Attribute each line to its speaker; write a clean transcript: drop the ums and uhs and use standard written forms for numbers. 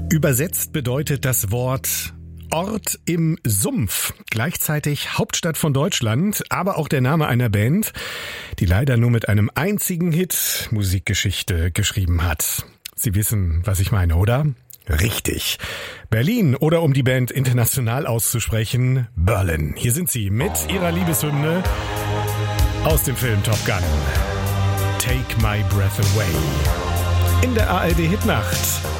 Speaker 1: Übersetzt bedeutet das Wort Ort im Sumpf, gleichzeitig Hauptstadt von Deutschland, aber auch der Name einer Band, die leider nur mit einem einzigen Hit Musikgeschichte geschrieben hat. Sie wissen, was ich meine, oder? Richtig. Berlin, oder um die Band international auszusprechen, Berlin. Hier sind sie mit ihrer Liebeshymne aus dem Film Top Gun. Take My Breath Away. In der ARD Hitnacht.